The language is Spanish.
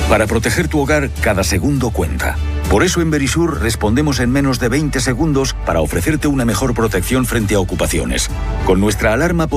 Para proteger tu hogar, cada segundo cuenta. Por eso en Verisur respondemos en menos de 20 segundos para ofrecerte una mejor protección frente a ocupaciones. Con nuestra alarma